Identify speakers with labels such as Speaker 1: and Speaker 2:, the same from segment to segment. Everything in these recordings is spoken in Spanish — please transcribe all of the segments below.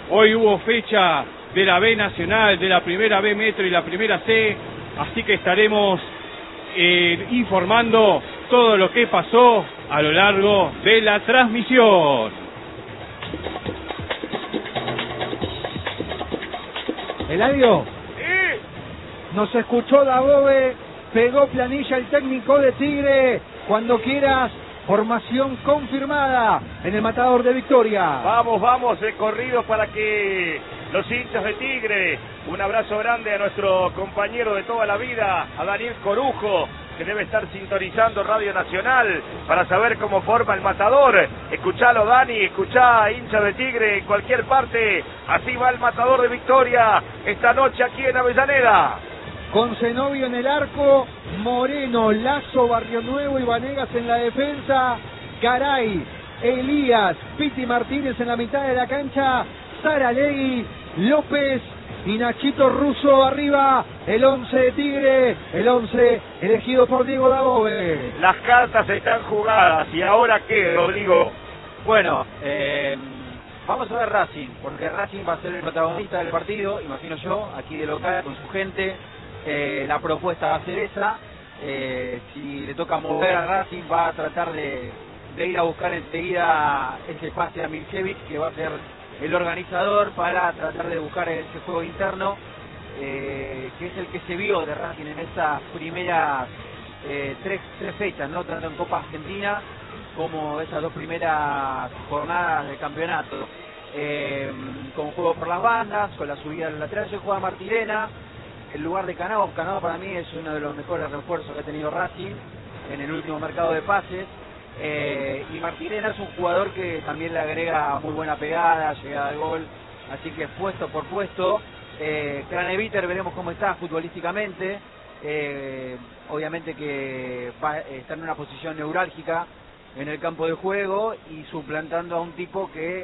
Speaker 1: Hoy hubo fecha de la B Nacional, de la primera B Metro y la primera C, así que estaremos informando todo lo que pasó a lo largo de la transmisión.
Speaker 2: Eladio, nos escuchó Dabobe, pegó planilla el técnico de Tigre. Cuando quieras, formación confirmada en el Matador de Victoria.
Speaker 3: Vamos, corrido para que los hinchas de Tigre. Un abrazo grande a nuestro compañero de toda la vida, a Daniel Corujo, que debe estar sintonizando Radio Nacional para saber cómo forma el Matador. Escuchalo, Dani, escuchá, hincha de Tigre en cualquier parte. Así va el Matador de Victoria esta noche aquí en Avellaneda.
Speaker 2: Con Zenobio en el arco, Moreno, Lazo, Barrio Nuevo y Vanegas en la defensa, Garay, Elías, Piti Martínez en la mitad de la cancha, Saralegui, López y Nachito Russo arriba, el 11 de Tigre, el 11 elegido por Diego Dabobe.
Speaker 3: Las cartas están jugadas, ¿y ahora qué, Rodrigo?
Speaker 4: Bueno, vamos a ver Racing, porque Racing va a ser el protagonista del partido, imagino yo, aquí de local con su gente. La propuesta va a ser esa. Si le toca mover a Racing, va a tratar de ir a buscar enseguida ese pase a Milcevic, que va a ser el organizador, para tratar de buscar ese juego interno, que es el que se vio de Racing en estas primeras tres fechas, ¿no? Tanto en Copa Argentina como esas dos primeras jornadas del campeonato. Con juego por las bandas, con la subida al lateral, se juega Martirena el lugar de Canavo. Canavo para mí es uno de los mejores refuerzos que ha tenido Racing en el último mercado de pases, y Martirena es un jugador que también le agrega muy buena pegada, llegada al gol, así que puesto por puesto. Craneviter veremos cómo está futbolísticamente, obviamente que está en una posición neurálgica en el campo de juego y suplantando a un tipo que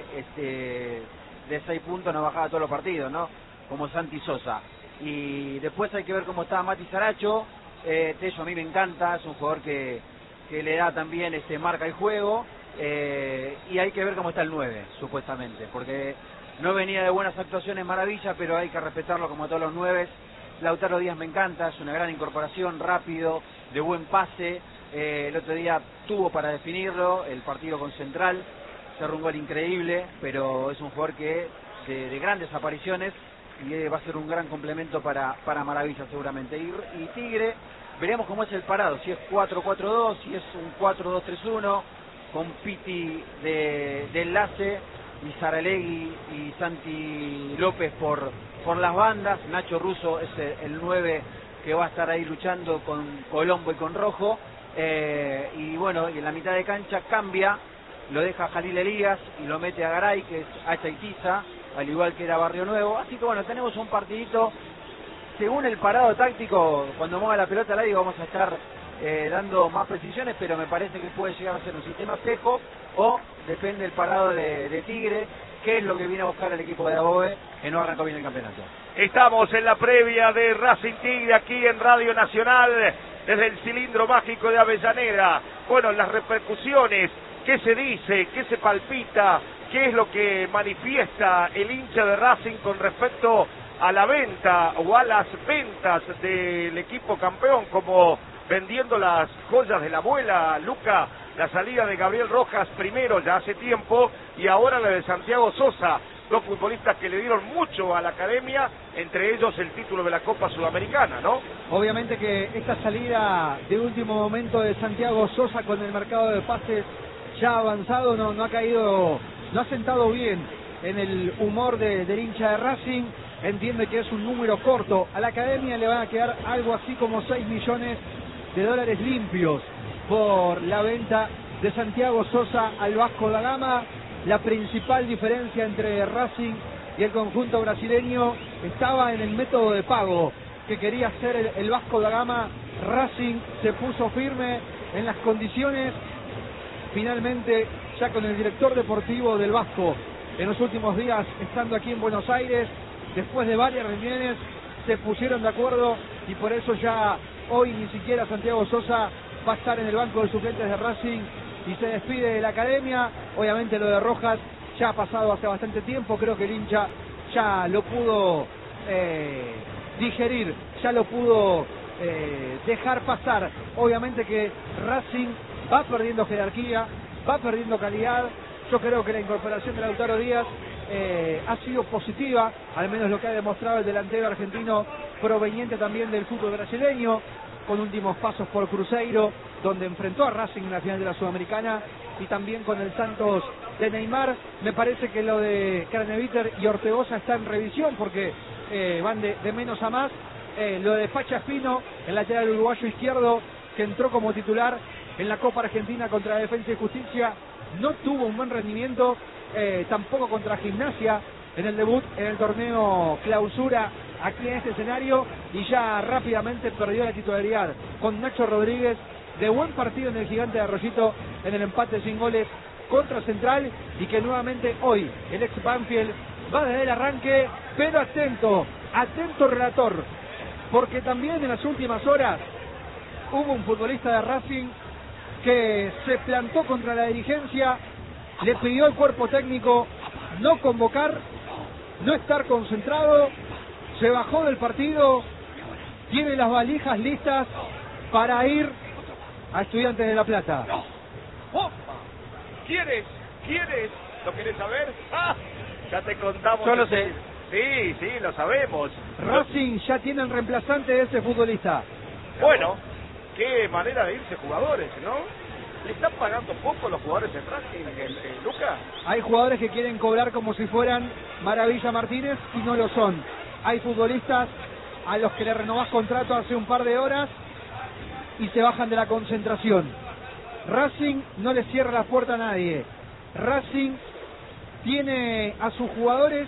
Speaker 4: de 6 puntos no bajaba todos los partidos, ¿no? Como Santi Sosa. Y después hay que ver cómo está Mati Saracho. Tello a mí me encanta, es un jugador que le da también marca el juego, y hay que ver cómo está el 9, supuestamente, porque no venía de buenas actuaciones Maravilla, pero hay que respetarlo como todos los 9. Lautaro Díaz me encanta, es una gran incorporación, rápido, de buen pase. El otro día tuvo para definirlo el partido con Central, cerró un gol increíble, pero es un jugador que de grandes apariciones, y va a ser un gran complemento para Maravilla seguramente. Y Tigre, veremos cómo es el parado, si es 4-4-2, si es un 4-2-3-1, con Piti de enlace, y Saralegui y Santi López por las bandas. Nacho Russo es el 9 que va a estar ahí luchando con Colombo y con Rojo, y bueno, y en la mitad de cancha cambia, lo deja Jalil Elías y lo mete a Garay, que es Hacha Itiza, al igual que era Barrio Nuevo. Así que bueno, tenemos un partidito según el parado táctico. Cuando mueva la pelota al aire vamos a estar dando más precisiones, pero me parece que puede llegar a ser un sistema espejo, o depende del parado de Tigre, que es lo que viene a buscar el equipo de Dabobe, que no arrancó bien el campeonato.
Speaker 3: Estamos en la previa de Racing Tigre aquí en Radio Nacional, desde el cilindro mágico de Avellaneda. Bueno, las repercusiones, qué se dice, qué se palpita, qué es lo que manifiesta el hincha de Racing con respecto a la venta o a las ventas del equipo campeón, como vendiendo las joyas de la abuela, Luca, la salida de Gabriel Rojas primero ya hace tiempo, y ahora la de Santiago Sosa, dos futbolistas que le dieron mucho a la academia, entre ellos el título de la Copa Sudamericana, ¿no?
Speaker 2: Obviamente que esta salida de último momento de Santiago Sosa con el mercado de pases ya avanzado no ha caído, no ha sentado bien en el humor del hincha de Racing. Entiende que es un número corto. A la academia le van a quedar algo así como 6 millones de dólares limpios por la venta de Santiago Sosa al Vasco da Gama. La principal diferencia entre Racing y el conjunto brasileño estaba en el método de pago que quería hacer el Vasco da Gama. Racing se puso firme en las condiciones. Finalmente, ya con el director deportivo del Vasco, en los últimos días estando aquí en Buenos Aires, después de varias reuniones, se pusieron de acuerdo, y por eso ya hoy ni siquiera Santiago Sosa va a estar en el banco de suplentes de Racing y se despide de la academia. Obviamente lo de Rojas ya ha pasado hace bastante tiempo, creo que el hincha ya lo pudo digerir, ya lo pudo dejar pasar. Obviamente que Racing va perdiendo jerarquía, va perdiendo calidad. Yo creo que la incorporación de Lautaro Díaz ha sido positiva, al menos lo que ha demostrado el delantero argentino proveniente también del fútbol brasileño, con últimos pasos por Cruzeiro, donde enfrentó a Racing en la final de la Sudamericana, y también con el Santos de Neymar. Me parece que lo de Craneviter y Ortegoza está en revisión, porque van de menos a más. Lo de Pacha Espino, el lateral uruguayo izquierdo, que entró como titular en la Copa Argentina contra Defensa y Justicia, no tuvo un buen rendimiento, tampoco contra Gimnasia en el debut en el torneo Clausura aquí en este escenario, y ya rápidamente perdió la titularidad con Nacho Rodríguez. De buen partido en el Gigante de Arroyito en el empate sin goles contra Central, y que nuevamente hoy el ex Banfield va desde el arranque. Pero atento relator, porque también en las últimas horas hubo un futbolista de Racing que se plantó contra la dirigencia, le pidió al cuerpo técnico no convocar, no estar concentrado, se bajó del partido, tiene las valijas listas para ir a Estudiantes de La Plata.
Speaker 3: ¿Quieres? ¿Lo quieres saber? ¡Ah! Ya te contamos.
Speaker 4: Yo lo sé.
Speaker 3: Sí, lo sabemos.
Speaker 2: Racing ya tiene el reemplazante de ese futbolista.
Speaker 3: Bueno, qué manera de irse jugadores, ¿no? ¿Le están pagando poco los jugadores en Racing, Luca?
Speaker 2: Hay jugadores que quieren cobrar como si fueran Maravilla Martínez y no lo son. Hay futbolistas a los que le renovás contrato hace un par de horas y se bajan de la concentración. Racing no le cierra la puerta a nadie. Racing tiene a sus jugadores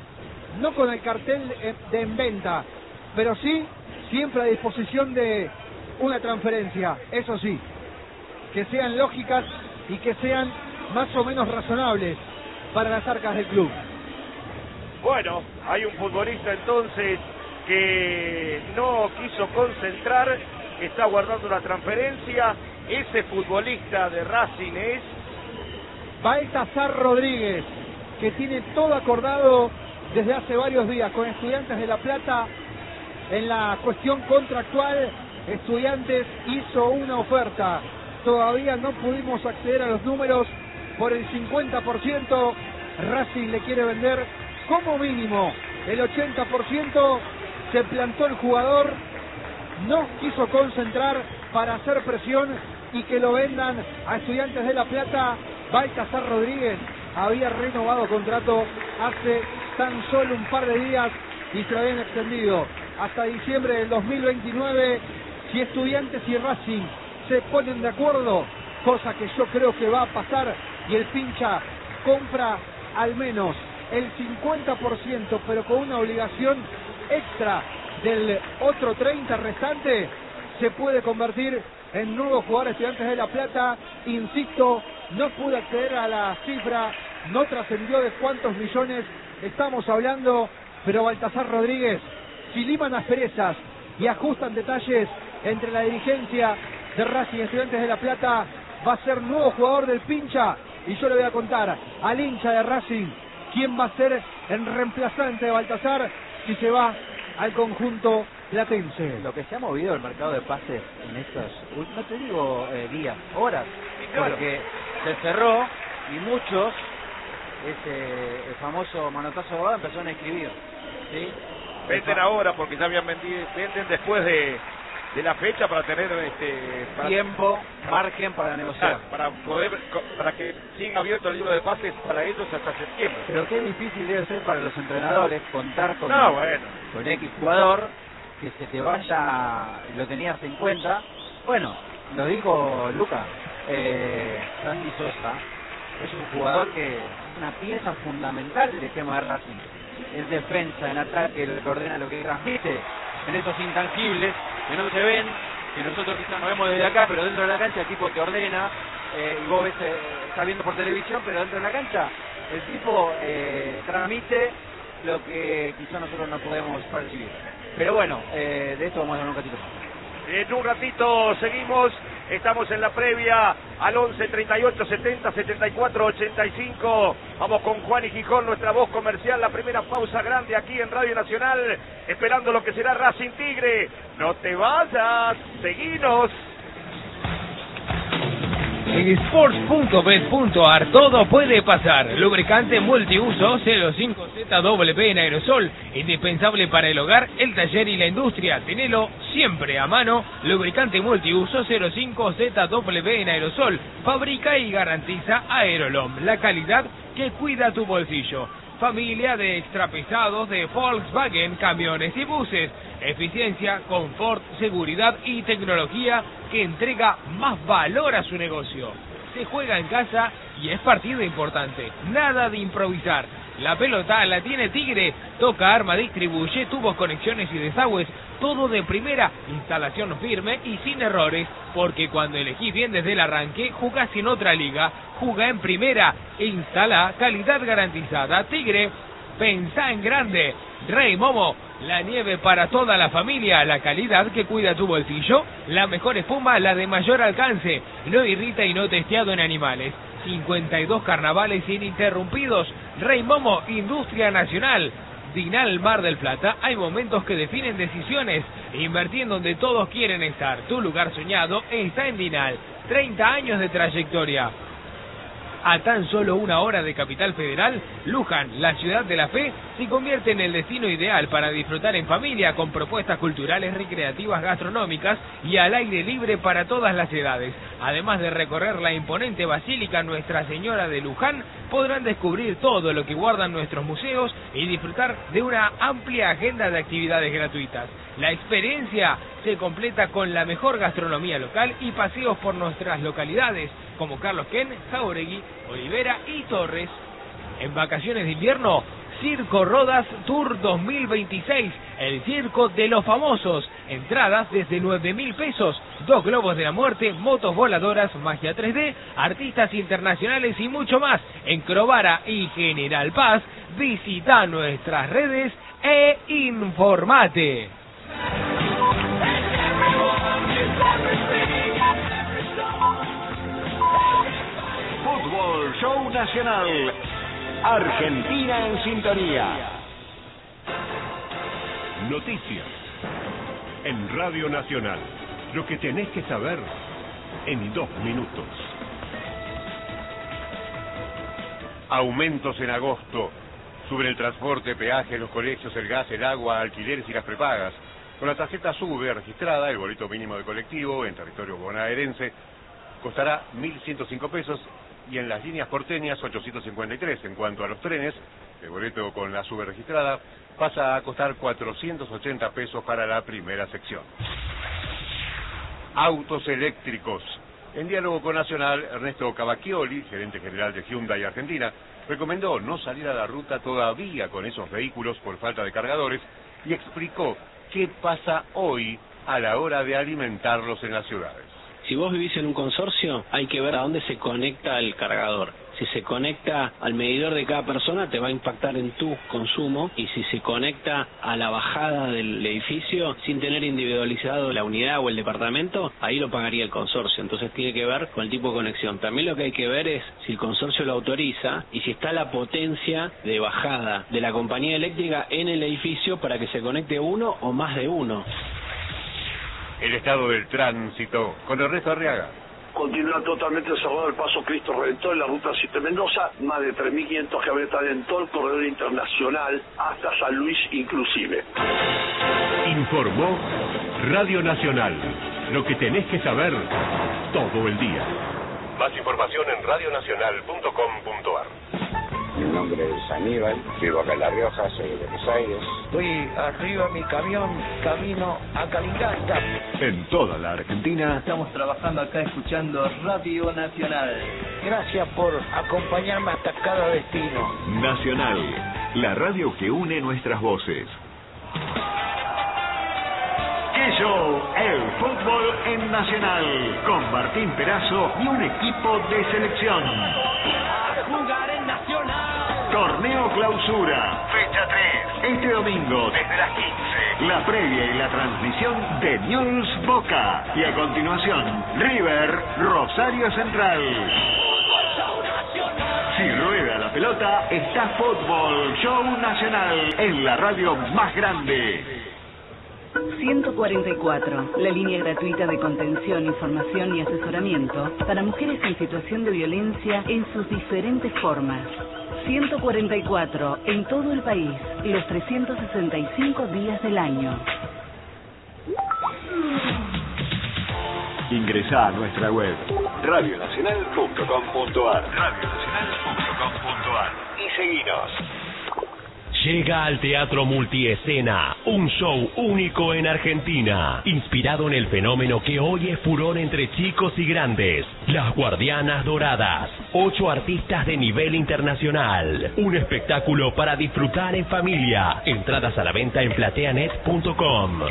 Speaker 2: no con el cartel de en venta, pero sí siempre a disposición de una transferencia. Eso sí, que sean lógicas y que sean más o menos razonables para las arcas del club.
Speaker 3: Bueno, hay un futbolista entonces que no quiso concentrar, que está guardando la transferencia. Ese futbolista de Racing es
Speaker 2: Baltasar Rodríguez, que tiene todo acordado desde hace varios días con Estudiantes de La Plata. En la cuestión contractual, Estudiantes hizo una oferta. Todavía no pudimos acceder a los números por el 50%. Racing le quiere vender como mínimo el 80%. Se plantó el jugador, no quiso concentrar para hacer presión y que lo vendan a Estudiantes de La Plata. Baltasar Rodríguez había renovado contrato hace tan solo un par de días y se lo habían extendido hasta diciembre del 2029. Si Estudiantes y Racing se ponen de acuerdo, cosa que yo creo que va a pasar, y el pincha compra al menos el 50%, pero con una obligación extra del otro 30% restante, se puede convertir en nuevo jugador de Estudiantes de La Plata. Insisto, no pude acceder a la cifra, no trascendió de cuántos millones estamos hablando, pero Baltasar Rodríguez, si liman asperezas y ajustan detalles entre la dirigencia de Racing y Estudiantes de La Plata, va a ser nuevo jugador del pincha. Y yo le voy a contar al hincha de Racing quién va a ser el reemplazante de Baltasar si se va al conjunto platense.
Speaker 4: Lo que se ha movido el mercado de pases en estos, no te digo días, horas, porque se cerró y muchos, el famoso manotazo de boda, empezaron a escribir, ¿sí?
Speaker 3: Venden ahora porque ya habían vendido, venden después de la fecha para tener para
Speaker 4: tiempo, margen para negociar,
Speaker 3: para que siga abierto el libro de pases para ellos hasta septiembre.
Speaker 4: Pero qué difícil debe ser para los entrenadores contar con X jugador que se te vaya, lo tenías en cuenta. Bueno, lo dijo Luca, Sandy Sosa es un jugador que es una pieza fundamental del esquema de Racing. Es defensa, en ataque, el que ordena lo que transmite, en esos intangibles que no se ven, que nosotros quizás no vemos desde acá, pero dentro de la cancha el tipo te ordena, y vos ves, estás viendo por televisión, pero dentro de la cancha el tipo transmite lo que quizás nosotros no podemos percibir. Pero bueno, de esto vamos a hablar un ratito más.
Speaker 3: En un ratito seguimos, estamos en la previa al 11 38 70 74 85. Vamos con Juan y Gijón, nuestra voz comercial. La primera pausa grande aquí en Radio Nacional, esperando lo que será Racing Tigre. No te vayas, seguinos.
Speaker 5: En sports.bet.ar todo puede pasar. Lubricante multiuso 05ZW en aerosol, indispensable para el hogar, el taller y la industria. Tenelo siempre a mano. Lubricante multiuso 05ZW en aerosol. Fabrica y garantiza Aerolom, la calidad que cuida tu bolsillo. Familia de extrapesados de Volkswagen, camiones y buses. Eficiencia, confort, seguridad y tecnología que entrega más valor a su negocio. Se juega en casa y es partido importante. Nada de improvisar. La pelota la tiene Tigre. Toca, arma, distribuye, tubos, conexiones y desagües. Todo de primera. Instalación firme y sin errores. Porque cuando elegís bien desde el arranque, jugás en otra liga. Jugá en primera. E instala calidad garantizada. Tigre, pensá en grande. Rey Momo, la nieve para toda la familia, la calidad que cuida tu bolsillo, la mejor espuma, la de mayor alcance, no irrita y no testeado en animales. 52 carnavales ininterrumpidos. Rey Momo, Industria Nacional. Dinal Mar del Plata, hay momentos que definen decisiones. Invertí en donde todos quieren estar. Tu lugar soñado está en Dinal. 30 años de trayectoria. A tan solo 1 hora de Capital Federal, Luján, la ciudad de la fe, se convierte en el destino ideal para disfrutar en familia con propuestas culturales, recreativas, gastronómicas y al aire libre para todas las edades. Además de recorrer la imponente Basílica Nuestra Señora de Luján, podrán descubrir todo lo que guardan nuestros museos y disfrutar de una amplia agenda de actividades gratuitas. La experiencia se completa con la mejor gastronomía local y paseos por nuestras localidades, como Carlos Ken, Jauregui, Olivera y Torres. En vacaciones de invierno, Circo Rodas Tour 2026, el circo de los famosos. Entradas desde 9.000 pesos, 2 globos de la muerte, motos voladoras, magia 3D, artistas internacionales y mucho más. En Crovara y General Paz, visita nuestras redes e informate.
Speaker 6: Fútbol Show Nacional. Argentina en sintonía.
Speaker 7: Noticias en Radio Nacional. Lo que tenés que saber en 2 minutos. Aumentos en agosto. Suben el transporte, peaje, los colegios, el gas, el agua, alquileres y las prepagas. Con la tarjeta SUBE registrada, el boleto mínimo de colectivo en territorio bonaerense costará 1.105 pesos y en las líneas porteñas 853. En cuanto a los trenes, el boleto con la SUBE registrada pasa a costar 480 pesos para la primera sección. Autos eléctricos. En diálogo con Nacional, Ernesto Cavacchioli, gerente general de Hyundai Argentina, recomendó no salir a la ruta todavía con esos vehículos por falta de cargadores y explicó qué pasa hoy a la hora de alimentarlos en las ciudades.
Speaker 8: Si vos vivís en un consorcio, hay que ver a dónde se conecta el cargador. Si se conecta al medidor de cada persona, te va a impactar en tu consumo, y si se conecta a la bajada del edificio sin tener individualizado la unidad o el departamento, ahí lo pagaría el consorcio. Entonces tiene que ver con el tipo de conexión. También lo que hay que ver es si el consorcio lo autoriza y si está la potencia de bajada de la compañía eléctrica en el edificio para que se conecte uno o más de uno.
Speaker 7: El estado del tránsito con Ernesto Arriaga.
Speaker 9: Continúa totalmente cerrado el paso Cristo Redentor en la ruta 7 Mendoza, más de 3.500 camionetas en todo el corredor internacional hasta San Luis inclusive.
Speaker 7: Informó Radio Nacional. Lo que tenés que saber todo el día. Más información en radionacional.com.ar.
Speaker 10: Mi nombre es Aníbal, vivo acá en La Rioja, soy de Buenos Aires.
Speaker 11: Estoy arriba en mi camión, camino a Calinasta.
Speaker 7: En toda la Argentina.
Speaker 12: Estamos trabajando acá escuchando Radio Nacional.
Speaker 11: Gracias por acompañarme hasta cada destino.
Speaker 7: Nacional, la radio que une nuestras voces.
Speaker 6: ¡Qué show! El fútbol en Nacional, con Martín Perazo y un equipo de selección.
Speaker 11: A jugar en Nacional.
Speaker 6: Torneo Clausura, fecha 3. Este domingo, desde las 15, la previa y la transmisión de News Boca. Y a continuación, River, Rosario Central. Si rueda la pelota, está Fútbol Show Nacional en la radio más grande.
Speaker 13: 144, la línea gratuita de contención, información y asesoramiento para mujeres en situación de violencia en sus diferentes formas. 144, en todo el país, los 365 días del año.
Speaker 6: Ingresá a nuestra web
Speaker 10: radionacional.com.ar
Speaker 6: y seguinos.
Speaker 14: Llega al Teatro Multiescena, un show único en Argentina, inspirado en el fenómeno que hoy es furor entre chicos y grandes, Las Guardianas Doradas. 8 artistas de nivel internacional, un espectáculo para disfrutar en familia. Entradas a la venta en plateanet.com.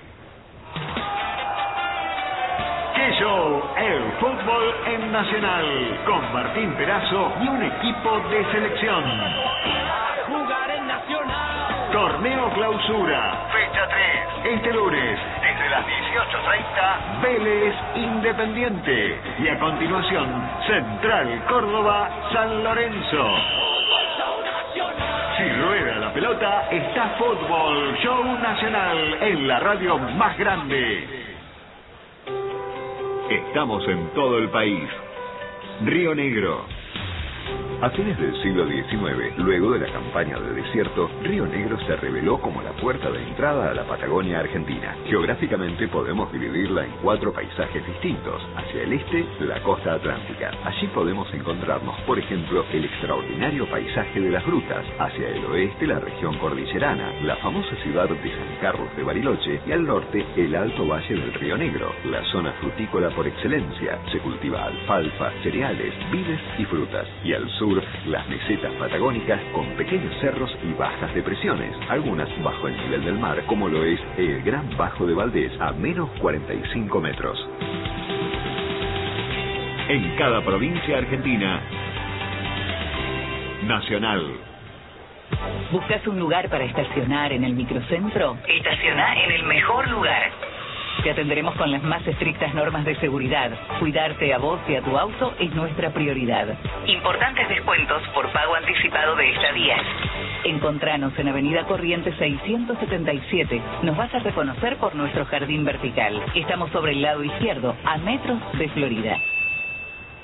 Speaker 6: ¡Qué show! El fútbol en Nacional, con Martín Perazo y un equipo de selección.
Speaker 5: Jugar en Nacional.
Speaker 6: Torneo Clausura, fecha 3, este lunes, desde las 18:30, Vélez Independiente. Y a continuación, Central Córdoba, San Lorenzo. Si rueda la pelota, está Fútbol Show Nacional en la radio más grande. Estamos en todo el país. Río Negro. A fines del siglo XIX, luego de la campaña de desierto, Río Negro se reveló como la puerta de entrada a la Patagonia Argentina. Geográficamente podemos dividirla en 4 paisajes distintos. Hacia el este, la costa atlántica. Allí podemos encontrarnos, por ejemplo, el extraordinario paisaje de las grutas. Hacia el oeste, la región cordillerana, la famosa ciudad de San Carlos de Bariloche, y al norte, el alto valle del Río Negro, la zona frutícola por excelencia. Se cultiva alfalfa, cereales, vides y frutas. Y al sur, las mesetas patagónicas con pequeños cerros y bajas depresiones, algunas bajo el nivel del mar, como lo es el Gran Bajo de Valdés, a menos 45 metros. En cada provincia argentina, Nacional.
Speaker 13: ¿Buscas un lugar para estacionar en el microcentro? Estaciona en el mejor lugar. Te atenderemos con las más estrictas normas de seguridad. Cuidarte a vos y a tu auto es nuestra prioridad. Importantes descuentos por pago anticipado de estadías. Encontranos en Avenida Corrientes 677. Nos vas a reconocer por nuestro jardín vertical. Estamos sobre el lado izquierdo, a metros de Florida.